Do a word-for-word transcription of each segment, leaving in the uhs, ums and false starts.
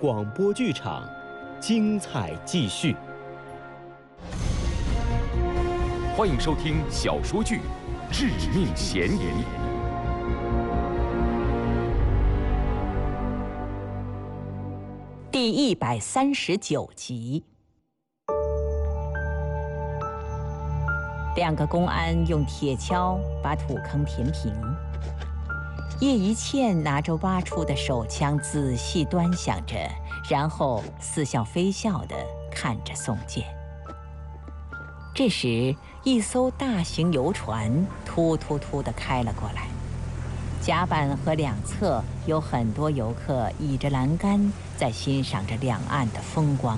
广播剧场，精彩继续。 欢迎收听小说剧《致命嫌疑》 第一百三十九集。两个公安用铁锹把土坑填平。叶一茜拿着挖出的手枪，仔细端详着，然后似笑非笑地看着宋健。这时，一艘大型游船突突突地开了过来，甲板和两侧有很多游客倚着栏杆，在欣赏着两岸的风光。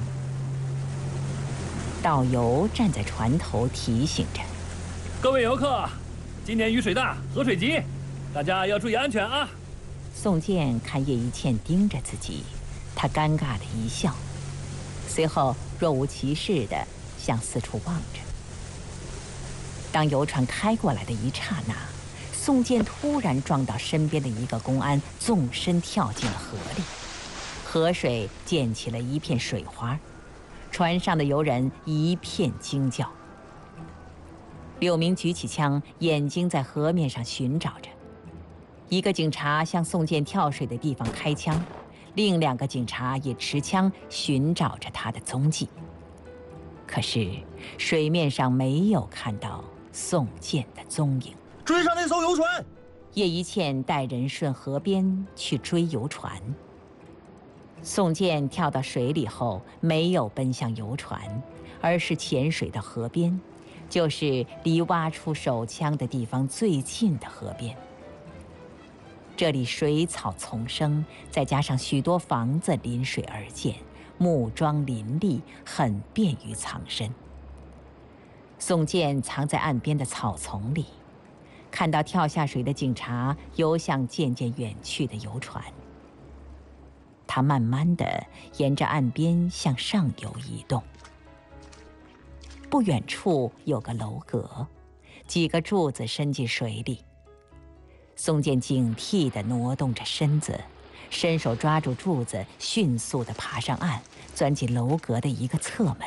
导游站在船头提醒着：“ 各位游客，今天雨水大，河水急，大家要注意安全啊！” 宋健看叶一茜盯着自己，他尴尬地一笑，随后若无其事地向四处望着。当游船开过来的一刹那，宋健突然撞到身边的一个公安，纵身跳进了河里，河水溅起了一片水花，船上的游人一片惊叫。柳明举起枪，眼睛在河面上寻找着。一个警察向宋健跳水的地方开枪，另两个警察也持枪寻找着他的踪迹。可是水面上没有看到宋健的踪影。 追上那艘游船！ 叶一茜带人顺河边去追游船。宋健跳到水里后，没有奔向游船，而是潜水到河边，就是离挖出手枪的地方最近的河边。这里水草丛生，再加上许多房子临水而建，木桩林立，很便于藏身。宋健藏在岸边的草丛里，看到跳下水的警察游向渐渐远去的游船。他慢慢地沿着岸边向上游移动。不远处有个楼阁，几个柱子伸进水里。宋健警惕地挪动着身子，伸手抓住柱子，迅速地爬上岸，钻进楼阁的一个侧门。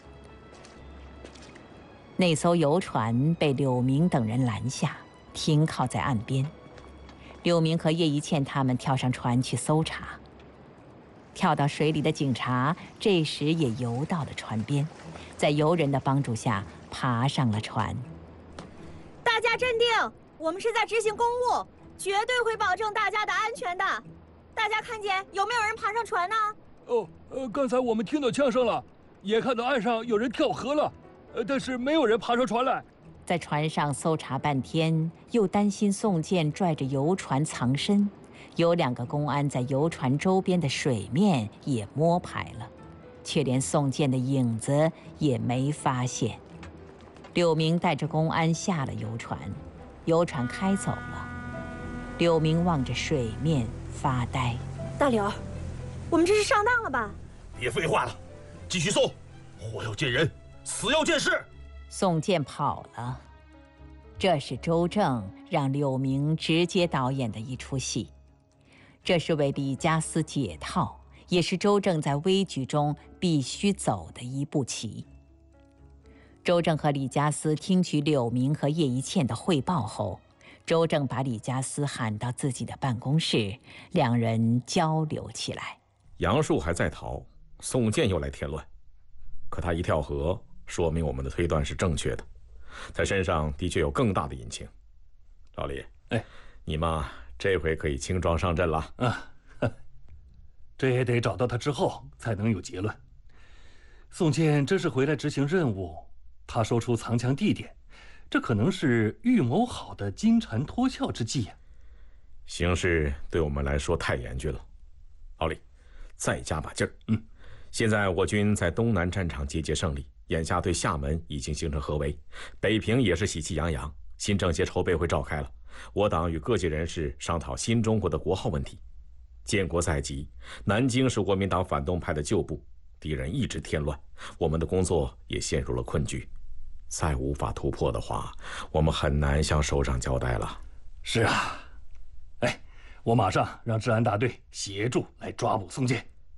那艘游船被柳明等人拦下，停靠在岸边。柳明和叶一茜他们跳上船去搜查。跳到水里的警察这时也游到了船边，在游人的帮助下爬上了船。 大家镇定，我们是在执行公务，绝对会保证大家的安全的。大家看见有没有人爬上船呢？ 哦，呃，刚才我们听到枪声了，也看到岸上有人跳河了，呃，但是没有人爬上船来。 在船上搜查半天，又担心宋健拽着游船藏身，有两个公安在游船周边的水面也摸排了，却连宋健的影子也没发现。柳明带着公安下了游船，游船开走了。柳明望着水面发呆。 大刘，我们这是上当了吧？ 别废话了，继续搜，活要见人，死要见尸。 宋健跑了。这是周正让柳明直接导演的一出戏，这是为李家私解套，也是周正在危局中必须走的一步棋。周正和李家私听取柳明和叶一茜的汇报后，周正把李家私喊到自己的办公室，两人交流起来。 杨树还在逃，宋健又来添乱，可他一跳河，说明我们的推断是正确的，他身上的确有更大的隐情。老李， 哎， 你嘛这回可以轻装上阵了。 啊，这也得找到他之后才能有结论。宋健真是回来执行任务，他说出藏枪地点，这可能是预谋好的金蝉脱壳之计呀。 形势对我们来说太严峻了，老李，再加把劲儿。 嗯， 现在我军在东南战场节节胜利，眼下对厦门已经形成合围，北平也是喜气洋洋，新政协筹备会召开了，我党与各界人士商讨新中国的国号问题。建国在即，南京是国民党反动派的旧部，敌人一直添乱，我们的工作也陷入了困局。再无法突破的话，我们很难向首长交代了。 是啊，哎，我马上让治安大队协助来抓捕宋健。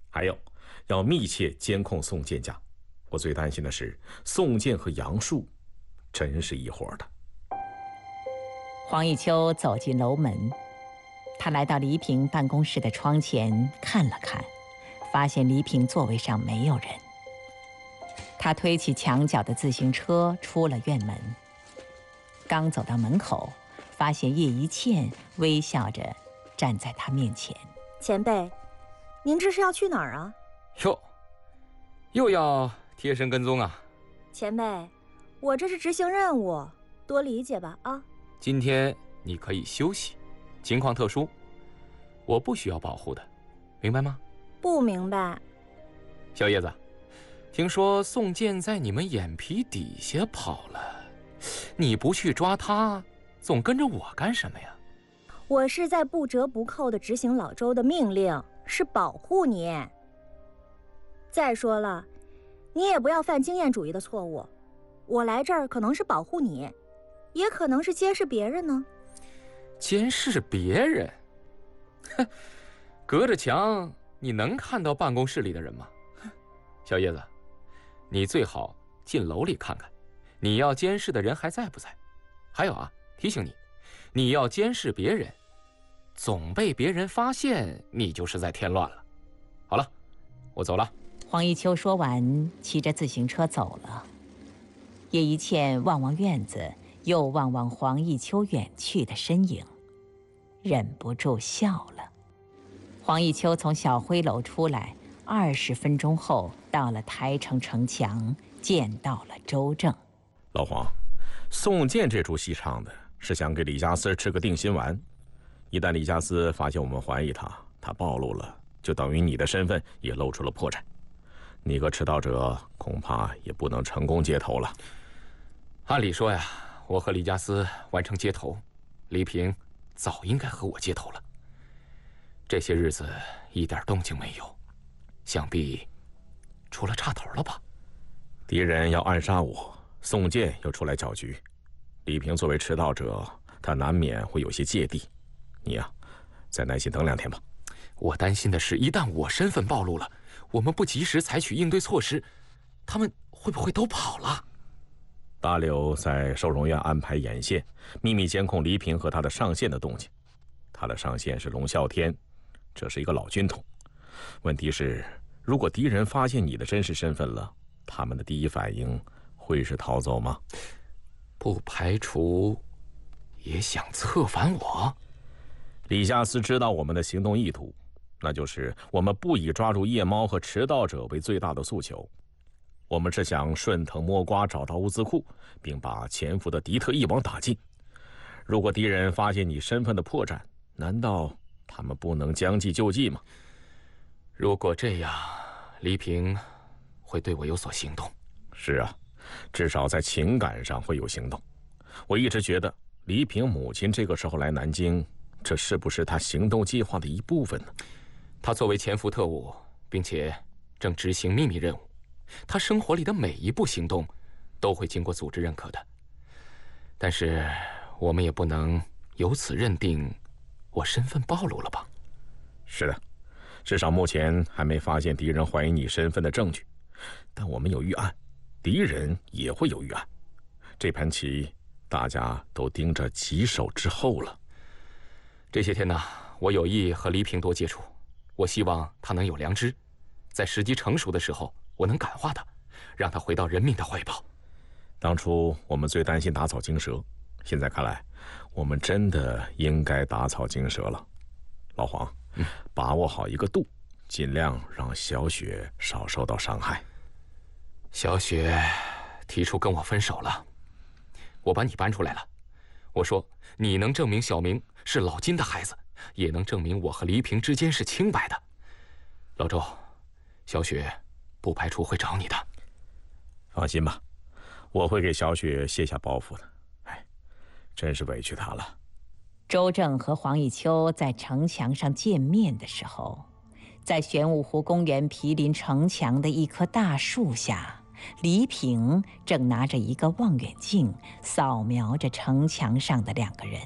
还有，要密切监控宋建家。我最担心的是，宋建和杨树真是一伙的。 黄一秋走进楼门，他来到黎平办公室的窗前看了看，发现黎平座位上没有人。他推起墙角的自行车出了院门，刚走到门口，发现叶一茜微笑着站在他面前。 前辈，您这是要去哪儿啊？ 哟，又要贴身跟踪啊？ 前辈，我这是执行任务，多理解吧啊！ 今天你可以休息，情况特殊，我不需要保护的，明白吗？ 不明白。 小叶子，听说宋建在你们眼皮底下跑了，你不去抓他，总跟着我干什么呀？ 我是在不折不扣地执行老周的命令，是保护你。再说了，你也不要犯经验主义的错误。我来这儿可能是保护你，也可能是监视别人呢。 监视别人？哼，隔着墙你能看到办公室里的人吗？小叶子，你最好进楼里看看，你要监视的人还在不在？还有啊，提醒你，你要监视别人，总被别人发现，你就是在添乱了。好了，我走了。 黄一秋说完，骑着自行车走了。叶一茜望望院子，又望望黄一秋远去的身影，忍不住笑了。黄一秋从小灰楼出来，二十分钟后到了台城城墙，见到了周正。 老黄，宋建这出戏唱的是想给李家私吃个定心丸。一旦李家私发现我们怀疑他，他暴露了，就等于你的身份也露出了破绽。你和迟道者恐怕也不能成功接头了。 按理说呀，我和李家私完成接头，黎平早应该和我接头了。这些日子一点动静没有，想必出了岔头了吧？ 敌人要暗杀我，宋建又出来搅局，黎平作为迟道者，他难免会有些芥蒂。你呀、啊，再耐心等两天吧。 我担心的是，一旦我身份暴露了，我们不及时采取应对措施，他们会不会都跑了？ 大柳在收容院安排眼线，秘密监控黎平和他的上线的动静。他的上线是龙啸天，这是一个老军统。问题是，如果敌人发现你的真实身份了，他们的第一反应会是逃走吗？ 不排除也想策反我。 李家私知道我们的行动意图，那就是我们不以抓住夜猫和迟道者为最大的诉求，我们是想顺藤摸瓜找到物资库，并把潜伏的敌特一网打尽。如果敌人发现你身份的破绽，难道他们不能将计就计吗？ 如果这样，黎平会对我有所行动。 是啊，至少在情感上会有行动。我一直觉得黎平母亲这个时候来南京，这是不是他行动计划的一部分呢？ 他作为潜伏特务，并且正执行秘密任务，他生活里的每一步行动都会经过组织认可的。但是我们也不能由此认定我身份暴露了吧？ 是的，至少目前还没发现敌人怀疑你身份的证据。但我们有预案，敌人也会有预案。这盘棋大家都盯着几手之后了。 这些天呢，我有意和黎平多接触，我希望他能有良知，在时机成熟的时候，我能感化他，让他回到人民的怀抱。 当初我们最担心打草惊蛇，现在看来，我们真的应该打草惊蛇了。老黄，嗯、把握好一个度，尽量让小雪少受到伤害。 小雪提出跟我分手了，我把你搬出来了。我说你能证明小明是老金的孩子，也能证明我和黎平之间是清白的。老周，小雪不排除会找你的。 放心吧，我会给小雪卸下包袱的。哎，真是委屈她了。 周正和黄一秋在城墙上见面的时候，在玄武湖公园毗邻城墙的一棵大树下，黎平正拿着一个望远镜扫描着城墙上的两个人。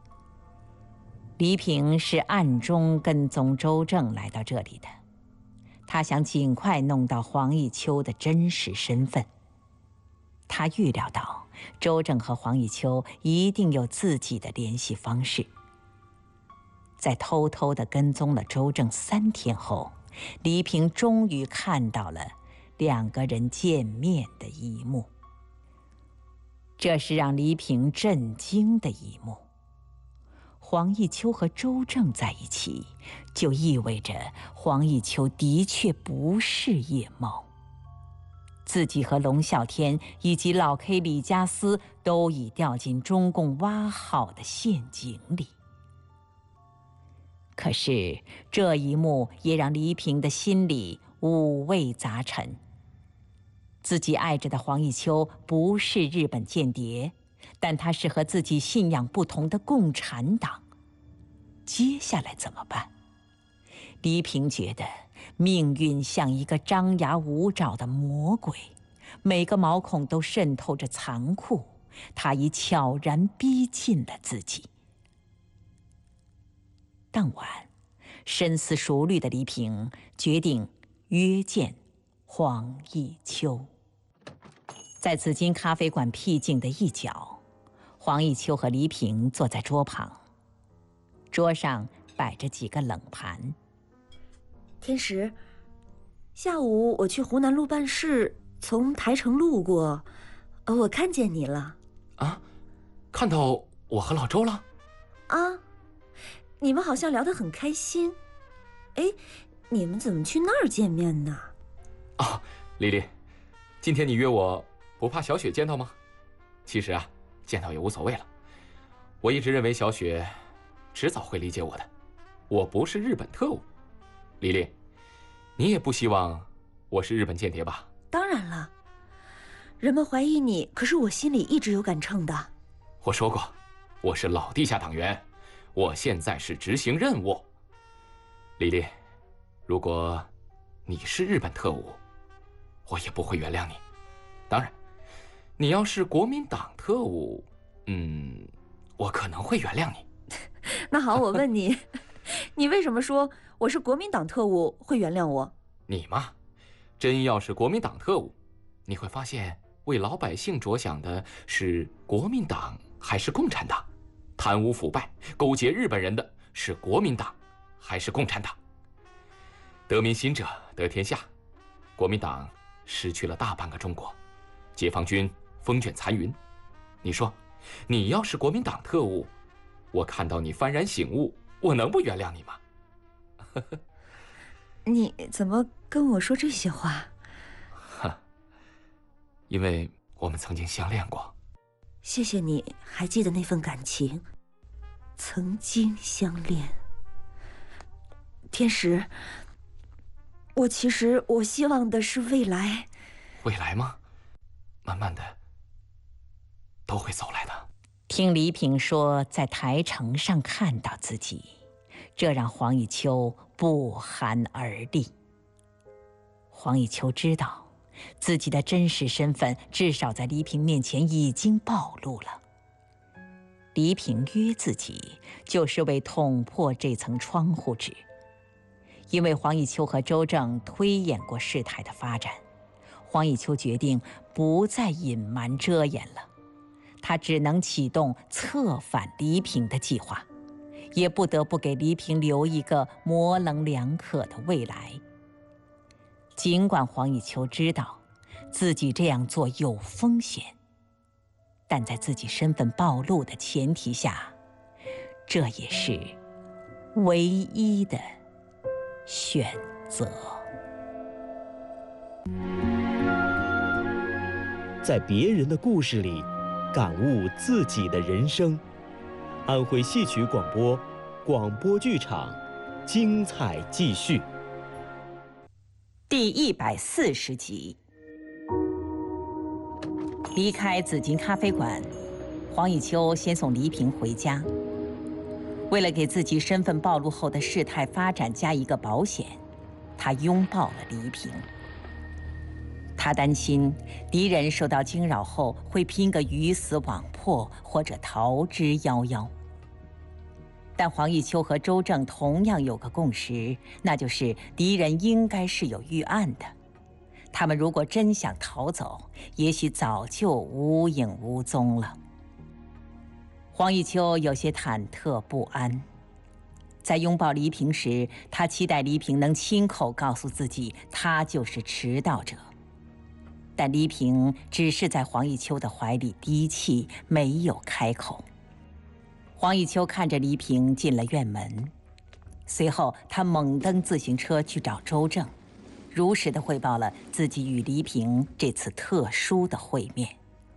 黎平是暗中跟踪周正来到这里的， 他想尽快弄到黄奕秋的真实身份。他预料到周正和黄奕秋一定有自己的联系方式。在偷偷地跟踪了周正三天后，黎平终于看到了两个人见面的一幕。这是让黎平震惊的一幕。黄奕秋和周正在一起，就意味着黄奕秋的确不是叶茂。自己和龙啸天以及老 K 李家私都已掉进中共挖好的陷阱里。可是这一幕也让黎平的心里五味杂陈。自己爱着的黄奕秋不是日本间谍，但他是和自己信仰不同的共产党。接下来怎么办？黎平觉得命运像一个张牙舞爪的魔鬼，每个毛孔都渗透着残酷，他已悄然逼近了自己。当晚，深思熟虑的黎平决定约见黄奕秋。在紫金咖啡馆僻静的一角，黄奕秋和黎平坐在桌旁，桌上摆着几个冷盘。 天石，下午我去湖南路办事，从台城路过，呃，我看见你了。 啊，看到我和老周了？ 啊，你们好像聊得很开心。哎，你们怎么去那儿见面呢？ 哦，丽丽，今天你约我，不怕小雪见到吗？其实啊，见到也无所谓了。我一直认为小雪迟早会理解我的，我不是日本特务。丽丽，你也不希望我是日本间谍吧？ 当然了，人们怀疑你，可是我心里一直有杆秤的。 我说过，我是老地下党员，我现在是执行任务。丽丽，如果你是日本特务，我也不会原谅你。当然，你要是国民党特务，嗯，我可能会原谅你。 那好，我问你，你为什么说我是国民党特务会原谅我？ 你嘛，真要是国民党特务，你会发现为老百姓着想的是国民党还是共产党？贪污腐败、勾结日本人的是国民党还是共产党？得民心者得天下，国民党失去了大半个中国，解放军风卷残云。你说，你要是国民党特务，我看到你幡然醒悟，我能不原谅你吗？ 你怎么跟我说这些话？ 哈，因为我们曾经相恋过。 谢谢你还记得那份感情，曾经相恋。天石，我其实我希望的是未来。 未来吗？慢慢的都会走来的。 听黎平说在台城上看到自己，这让黄奕秋不寒而栗。黄奕秋知道自己的真实身份至少在黎平面前已经暴露了。黎平约自己就是为捅破这层窗户纸。因为黄奕秋和周正推演过事态的发展，黄奕秋决定不再隐瞒遮掩了。他只能启动策反黎平的计划，也不得不给黎平留一个模棱两可的未来。尽管黄奕秋知道自己这样做有风险，但在自己身份暴露的前提下，这也是唯一的选择。 在别人的故事里感悟自己的人生。安徽戏曲广播，广播剧场，精彩继续。 第一百四十集。离开紫金咖啡馆，黄奕秋先送黎平回家。为了给自己身份暴露后的事态发展加一个保险，他拥抱了黎平。他担心敌人受到惊扰后会拼个鱼死网破或者逃之夭夭。 但黄义秋和周正同样有个共识，那就是敌人应该是有预案的。他们如果真想逃走，也许早就无影无踪了。黄义秋有些忐忑不安。在拥抱黎平时，他期待黎平能亲口告诉自己，他就是迟到者。但黎平只是在黄义秋的怀里低泣，没有开口。黄义秋看着黎平进了院门，随后他猛蹬自行车去找周正，如实地汇报了自己与黎平这次特殊的会面。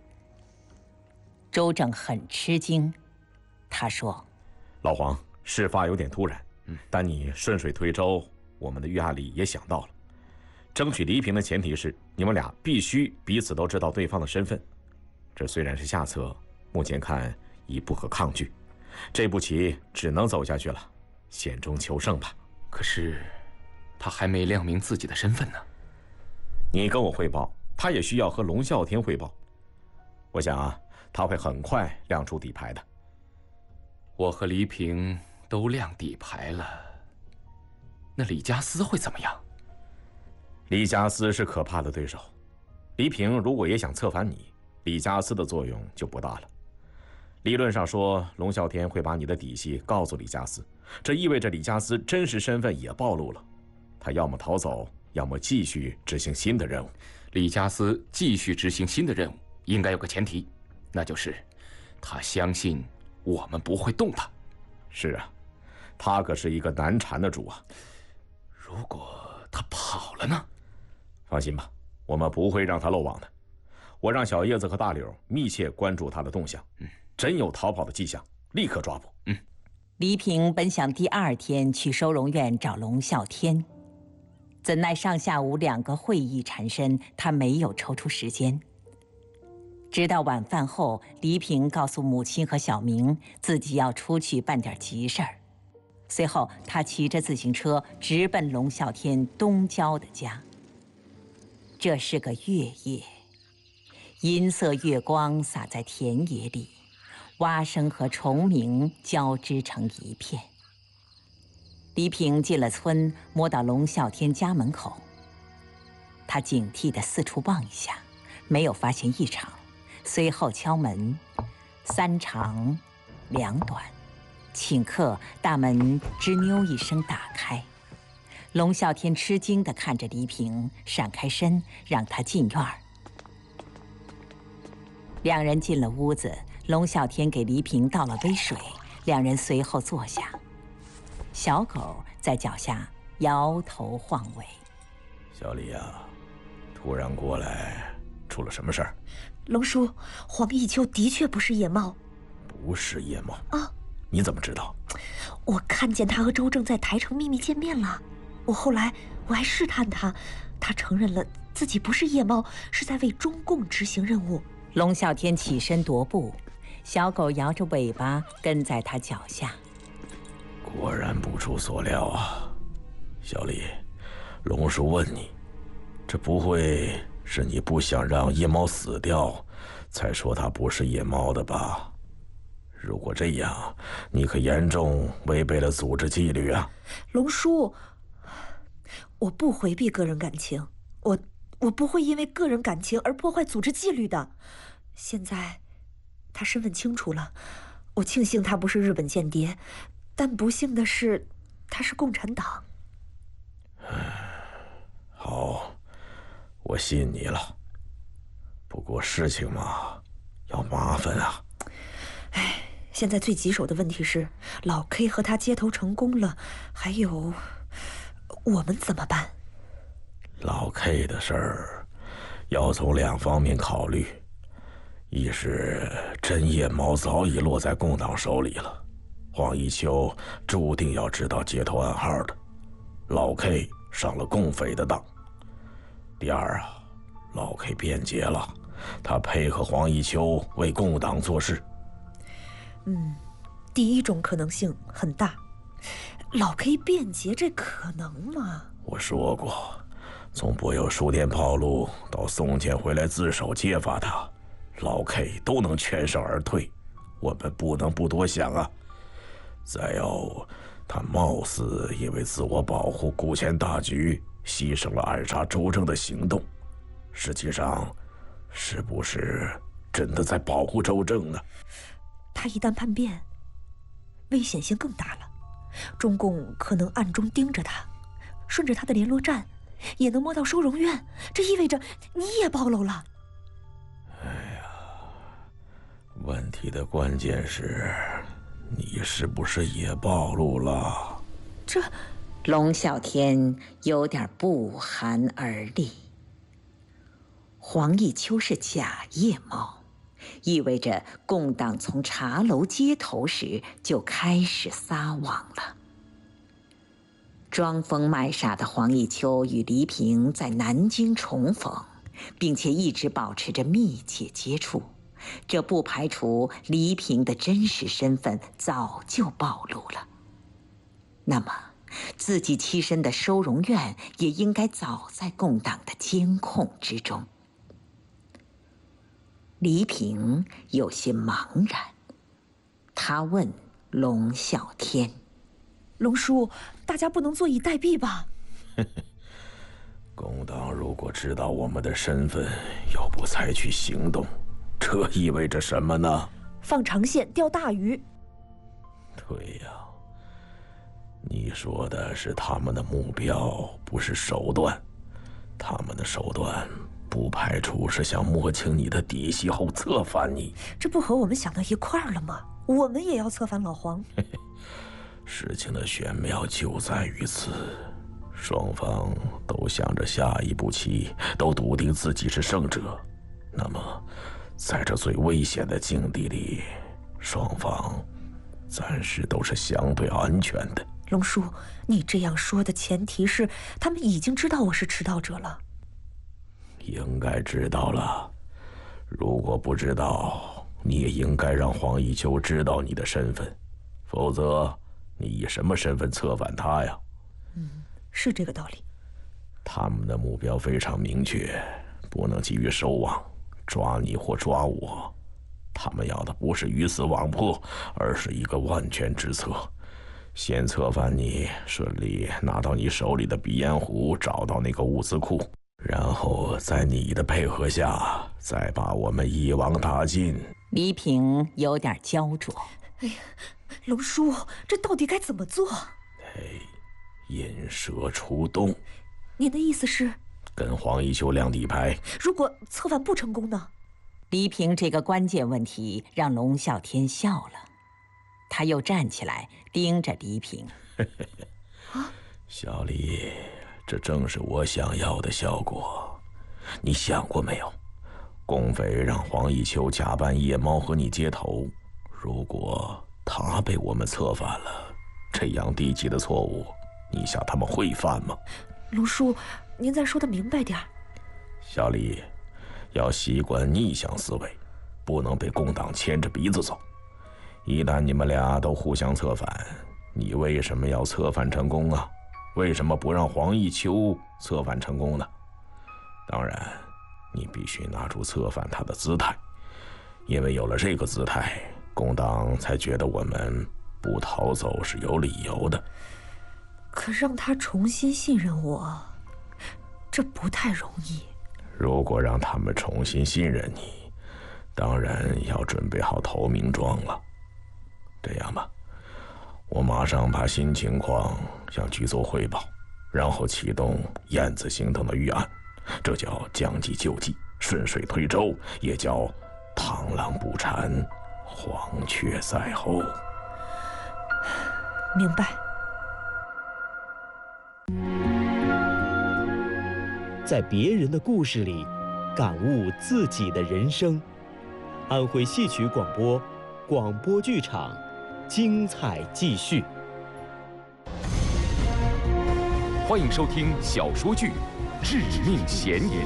周正很吃惊，他说：“ 老黄，事发有点突然，嗯，但你顺水推舟，我们的预案里也想到了。争取黎平的前提是你们俩必须彼此都知道对方的身份。这虽然是下策，目前看已不可抗拒。这步棋只能走下去了，险中求胜吧。 可是，他还没亮明自己的身份呢。 你跟我汇报，他也需要和龙啸天汇报。我想啊，他会很快亮出底牌的。 我和黎平都亮底牌了，那李家私会怎么样？ 李家私是可怕的对手，黎平如果也想策反你，李家私的作用就不大了。理论上说，龙啸天会把你的底细告诉李家私，这意味着李家私真实身份也暴露了。他要么逃走，要么继续执行新的任务。 李家私继续执行新的任务，应该有个前提，那就是他相信我们不会动他。 是啊，他可是一个难缠的主啊。 如果他跑了呢？ 放心吧，我们不会让他漏网的。我让小叶子和大柳密切关注他的动向，嗯，真有逃跑的迹象，立刻抓捕。 嗯。 黎平本想第二天去收容院找龙啸天，怎奈上下午两个会议缠身，他没有抽出时间。直到晚饭后，黎平告诉母亲和小明自己要出去办点急事儿。随后，他骑着自行车直奔龙啸天东郊的家。这是个月夜，银色月光洒在田野里，蛙声和虫鸣交织成一片。黎平进了村，摸到龙啸天家门口。他警惕地四处望一下，没有发现异常。随后敲门，三长两短，请客。大门吱扭一声打开。龙啸天吃惊地看着黎平，闪开身让他进院儿。两人进了屋子，龙啸天给黎平倒了杯水，两人随后坐下。小狗在脚下摇头晃尾。 小李啊，突然过来，出了什么事儿？ 龙叔，黄义秋的确不是野猫。 不是野猫啊？ 你怎么知道？ 我看见他和周正在台城秘密见面了。我后来我还试探他，他承认了自己不是夜猫，是在为中共执行任务。 龙啸天起身踱步，小狗摇着尾巴跟在他脚下。 果然不出所料啊，小李，龙叔问你，这不会是你不想让夜猫死掉，才说它不是夜猫的吧？如果这样，你可严重违背了组织纪律啊！ 龙叔，我不回避个人感情，我我不会因为个人感情而破坏组织纪律的。现在，他身份清楚了，我庆幸他不是日本间谍，但不幸的是，他是共产党。 好，我信你了。不过事情嘛，要麻烦啊。 哎，现在最棘手的问题是，老 K 和他接头成功了，还有我们怎么办？ 老 K 的事儿要从两方面考虑，一是真夜猫早已落在共党手里了，黄一秋注定要知道接头暗号的，老 K 上了共匪的当。第二啊，老 K 变节了，他配合黄一秋为共党做事。 嗯，第一种可能性很大，老 K 变节这可能吗？ 我说过，从博友书店跑路到宋健回来自首揭发他，老 K 都能全身而退，我们不能不多想啊。 再有，他貌似因为自我保护顾全大局，牺牲了暗杀周正的行动。实际上，是不是真的在保护周正呢？ 他一旦叛变，危险性更大了。中共可能暗中盯着他，顺着他的联络站，也能摸到收容院。这意味着你也暴露了。 哎呀，问题的关键是，你是不是也暴露了？ 这， 龙啸天有点不寒而栗。黄奕秋是假夜猫，意味着共党从茶楼接头时就开始撒网了。装疯卖傻的黄奕秋与黎平在南京重逢，并且一直保持着密切接触，这不排除黎平的真实身份早就暴露了。那么，自己栖身的收容院也应该早在共党的监控之中。黎平有些茫然，他问龙啸天：“ 龙叔，大家不能坐以待毙吧？” 共党如果知道我们的身份，又不采取行动，这意味着什么呢？ 放长线钓大鱼。 对呀，你说的是他们的目标，不是手段。他们的手段不排除是想摸清你的底细后策反你。 这不和我们想到一块儿了吗？我们也要策反老黄。 事情的玄妙就在于此，双方都想着下一步棋，都笃定自己是胜者。那么，在这最危险的境地里，双方暂时都是相对安全的。 龙叔，你这样说的前提是他们已经知道我是迟到者了。 应该知道了。如果不知道，你也应该让黄奕秋知道你的身份，否则你以什么身份策反他呀？ 嗯，是这个道理。 他们的目标非常明确，不能急于收网，抓你或抓我。他们要的不是鱼死网破，而是一个万全之策。先策反你，顺利拿到你手里的鼻烟壶，找到那个物资库，然后在你的配合下，再把我们一网打尽。 黎平有点焦灼。 哎呀，龙叔，这到底该怎么做？ 哎，引蛇出洞。 您的意思是？ 跟黄奕秋亮底牌。 如果策反不成功呢？ 黎平这个关键问题让龙啸天笑了，他又站起来盯着黎平。 啊， 小黎，这正是我想要的效果。你想过没有？共匪让黄奕秋假扮夜猫和你接头，如果他被我们策反了，这样低级的错误，你想他们会犯吗？ 龙叔，您再说的明白点儿。 小李，要习惯逆向思维，不能被共党牵着鼻子走。一旦你们俩都互相策反，你为什么要策反成功啊？为什么不让黄奕秋策反成功呢？当然，你必须拿出策反他的姿态，因为有了这个姿态，共党才觉得我们不逃走是有理由的。 可让他重新信任我，这不太容易。 如果让他们重新信任你，当然要准备好投名状了。这样吧，我马上把新情况向局座汇报，然后启动燕子行动的预案，这叫将计就计，顺水推舟，也叫螳螂捕蝉，黄雀在后。 明白。 在别人的故事里，感悟自己的人生。安徽戏曲广播，广播剧场，精彩继续。 欢迎收听小说剧《致命嫌疑》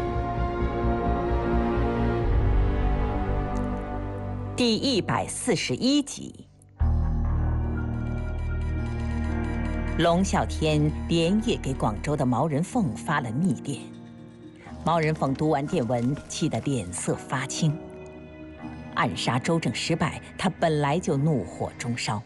第一百四十一集。龙啸天连夜给广州的毛人凤发了密电，毛人凤读完电文，气得脸色发青。暗杀周正失败，他本来就怒火中烧，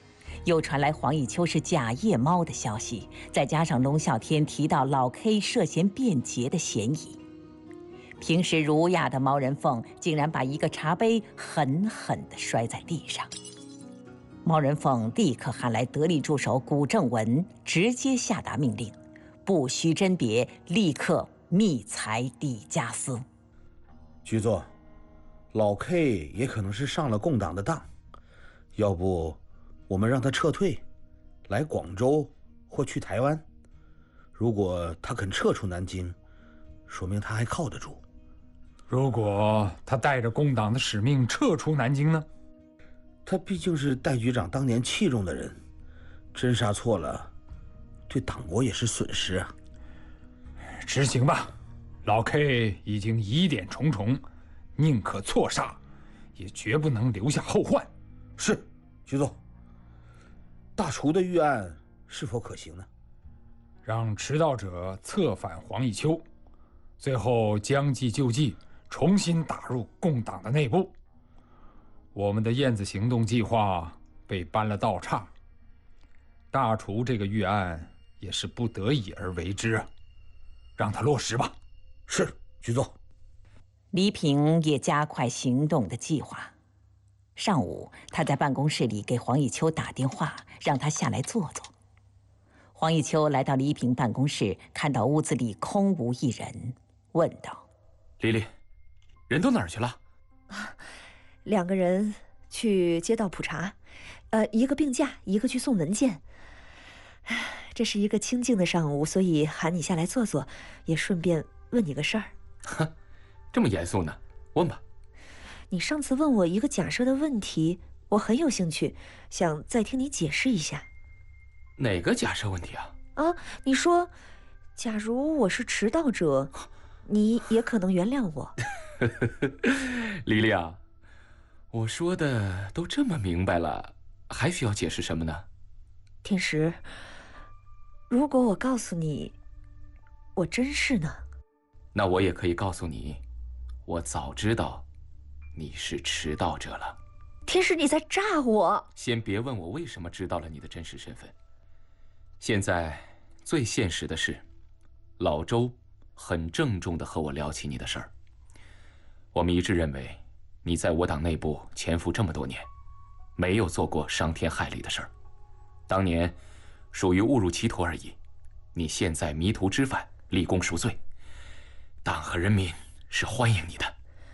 又传来黄以秋是假夜猫的消息，再加上龙啸天提到老 K 涉嫌变节的嫌疑，平时儒雅的毛人凤竟然把一个茶杯狠狠地摔在地上。毛人凤立刻喊来得力助手古正文，直接下达命令，不需甄别，立刻密裁李家私。 局座，老 K 也可能是上了共党的当，要不我们让他撤退，来广州或去台湾。如果他肯撤出南京，说明他还靠得住。 如果他带着共党的使命撤出南京呢？ 他毕竟是戴局长当年器重的人，真杀错了，对党国也是损失啊。 执行吧，老 K 已经疑点重重，宁可错杀，也绝不能留下后患。 是，局座。大厨的预案是否可行呢？ 让迟到者策反黄以秋，最后将计就计，重新打入共党的内部。我们的燕子行动计划被搬了道岔，大厨这个预案也是不得已而为之啊，让他落实吧。 是，局座。 黎平也加快行动的计划。上午，他在办公室里给黄以秋打电话，让他下来坐坐。黄以秋来到黎平办公室，看到屋子里空无一人，问道：“ 黎黎，人都哪儿去了？” 两个人去街道普查，呃，一个病假，一个去送文件。这是一个清静的上午，所以喊你下来坐坐，也顺便问你个事儿。 哼，这么严肃呢？问吧。 你上次问我一个假设的问题，我很有兴趣，想再听你解释一下。 哪个假设问题啊？ 啊，你说，假如我是迟到者，你也可能原谅我。 黎黎啊，我说的都这么明白了，还需要解释什么呢？ 天石，如果我告诉你，我真是呢？ 那我也可以告诉你，我早知道你是迟到者了。 天石，你在诈我！ 先别问我为什么知道了你的真实身份。现在最现实的是，老周很郑重地和我聊起你的事儿。我们一致认为，你在我党内部潜伏这么多年，没有做过伤天害理的事儿。当年属于误入歧途而已，你现在迷途知返，立功赎罪，党和人民是欢迎你的。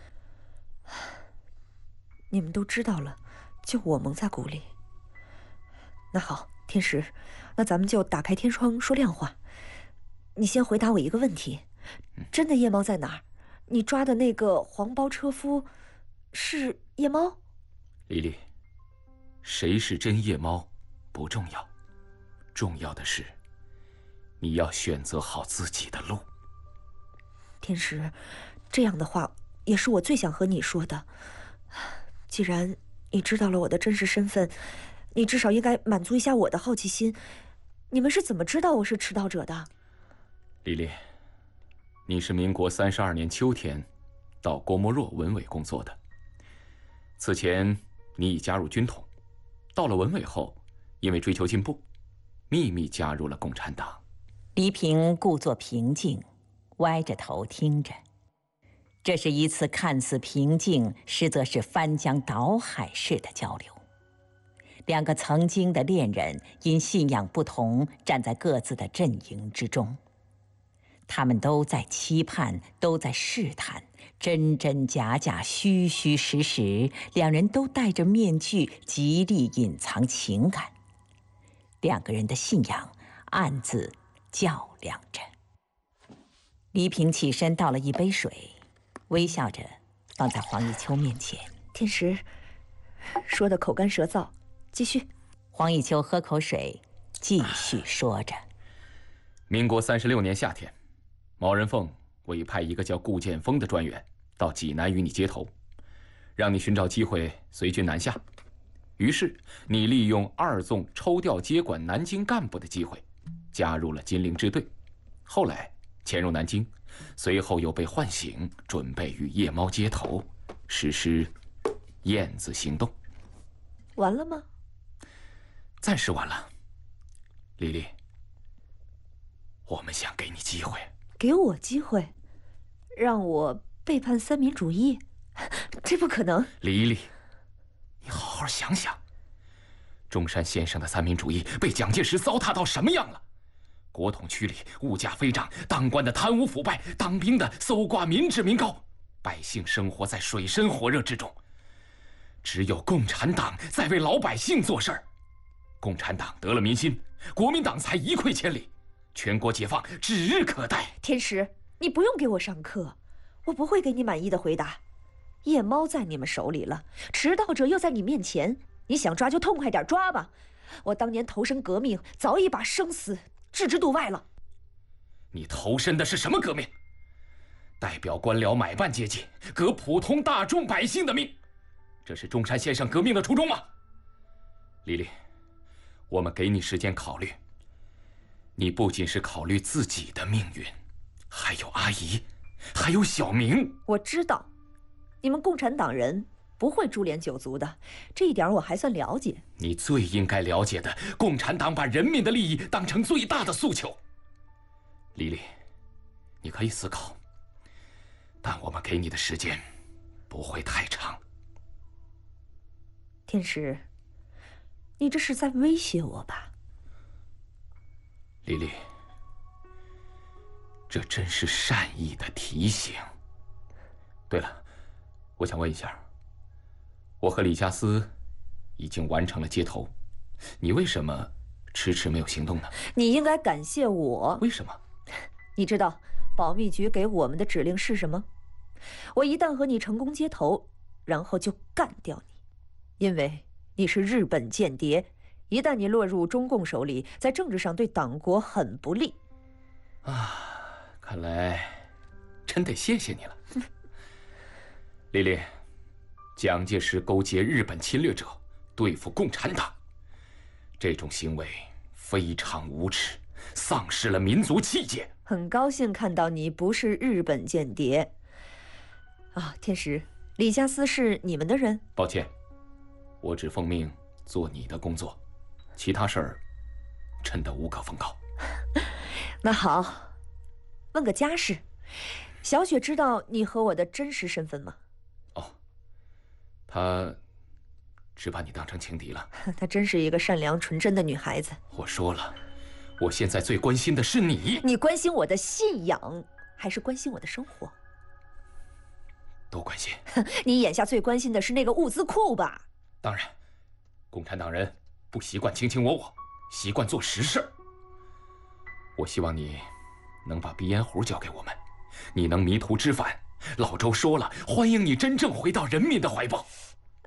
你们都知道了，就我蒙在鼓里。那好，天石，那咱们就打开天窗说亮话。你先回答我一个问题：真的夜猫在哪儿？你抓的那个黄包车夫是夜猫？ 黎黎，谁是真夜猫不重要，重要的是你要选择好自己的路。 天石，这样的话也是我最想和你说的。既然你知道了我的真实身份，你至少应该满足一下我的好奇心。你们是怎么知道我是迟到者的？ 黎黎，你是民国三十二年秋天到郭沫若文委工作的。此前你已加入军统，到了文委后，因为追求进步，秘密加入了共产党。 黎平故作平静，歪着头听着。这是一次看似平静，实则是翻江倒海式的交流。两个曾经的恋人因信仰不同，站在各自的阵营之中。他们都在期盼，都在试探，真真假假，虚虚实实，两人都戴着面具，极力隐藏情感。两个人的信仰暗自较量着。黎平起身倒了一杯水，微笑着放在黄以秋面前。 天石，说的口干舌燥，继续。 黄以秋喝口水，继续说着。 民国三十六年夏天，毛人凤委派一个叫顾剑锋的专员到济南与你接头，让你寻找机会随军南下。于是你利用二纵抽调接管南京干部的机会，加入了金陵支队。后来潜入南京，随后又被唤醒，准备与夜猫接头，实施燕子行动。 完了吗？ 暂时晚了。李丽，我们想给你机会。 给我机会，让我背叛三民主义？这不可能。 李丽，你好好想想，中山先生的三民主义被蒋介石糟蹋到什么样了？国统区里物价飞涨，当官的贪污腐败，当兵的搜刮民脂民膏，百姓生活在水深火热之中。只有共产党在为老百姓做事儿，共产党得了民心，国民党才一溃千里，全国解放指日可待。 天石，你不用给我上课，我不会给你满意的回答。夜猫在你们手里了，迟到者又在你面前，你想抓就痛快点抓吧。我当年投身革命，早已把生死置之度外了。 你投身的是什么革命？代表官僚买办阶级，革普通大众百姓的命，这是中山先生革命的初衷吗？丽丽，我们给你时间考虑。你不仅是考虑自己的命运，还有阿姨，还有小明。 我知道，你们共产党人不会株连九族的，这一点我还算了解。 你最应该了解的，共产党把人民的利益当成最大的诉求。丽丽，你可以思考，但我们给你的时间不会太长。 天石，你这是在威胁我吧？ 丽丽，这真是善意的提醒。对了，我想问一下，我和李家私已经完成了接头，你为什么迟迟没有行动呢？ 你应该感谢我。 为什么？ 你知道保密局给我们的指令是什么？我一旦和你成功接头，然后就干掉你，因为你是日本间谍，一旦你落入中共手里，在政治上对党国很不利。 啊，看来真得谢谢你了。丽丽，蒋介石勾结日本侵略者对付共产党，这种行为非常无耻，丧失了民族气节。 很高兴看到你不是日本间谍。啊，天石，李家私是你们的人？ 抱歉，我只奉命做你的工作，其他事儿真的无可奉告。 那好，问个家事，小雪知道你和我的真实身份吗？ 哦，她只把你当成情敌了。 她真是一个善良纯真的女孩子。 我说了，我现在最关心的是你。 你关心我的信仰，还是关心我的生活？ 都关心。 你眼下最关心的是那个物资库吧？ 当然，共产党人不习惯卿卿我我，习惯做实事。我希望你能把鼻烟壶交给我们，你能迷途知返。老周说了，欢迎你真正回到人民的怀抱。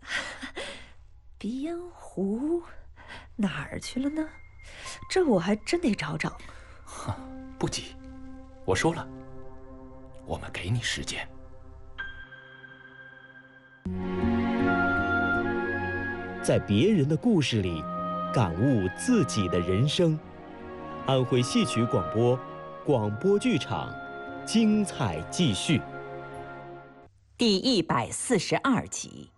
鼻烟壶哪儿去了呢？这我还真得找找。 不急，我说了，我们给你时间。 在别人的故事里，感悟自己的人生。安徽戏曲广播，广播剧场，精彩继续。 第一百四十二集。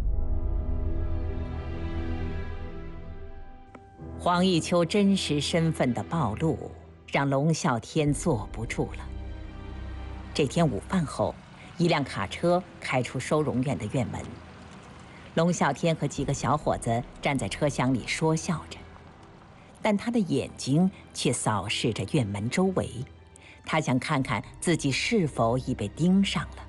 黄奕秋真实身份的暴露，让龙啸天坐不住了。这天午饭后，一辆卡车开出收容院的院门。龙啸天和几个小伙子站在车厢里说笑着，但他的眼睛却扫视着院门周围，他想看看自己是否已被盯上了。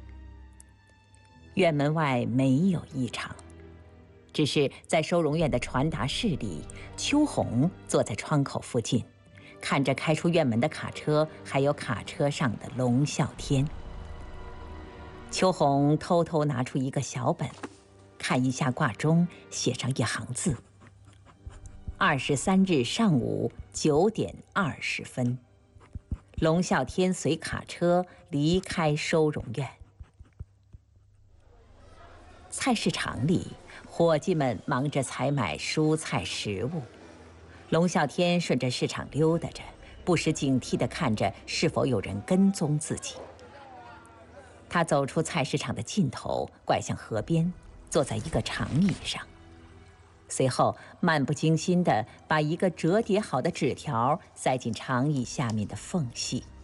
院门外没有异常，只是在收容院的传达室里，秋红坐在窗口附近，看着开出院门的卡车，还有卡车上的龙啸天。秋红偷偷拿出一个小本，看一下挂钟，写上一行字：二十三日上午九点二十分，龙啸天随卡车离开收容院。菜市场里，伙计们忙着采买蔬菜食物。龙啸天顺着市场溜达着，不时警惕地看着是否有人跟踪自己。他走出菜市场的尽头，拐向河边，坐在一个长椅上。 随后漫不经心地把一个折叠好的纸条塞进长椅下面的缝隙。